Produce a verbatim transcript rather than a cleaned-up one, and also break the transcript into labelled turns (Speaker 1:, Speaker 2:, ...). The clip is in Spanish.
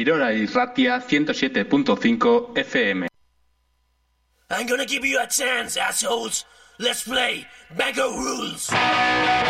Speaker 1: Irora Irratia ciento siete punto cinco F M.
Speaker 2: I'm gonna give you a chance, assholes. Let's play Bango Rules.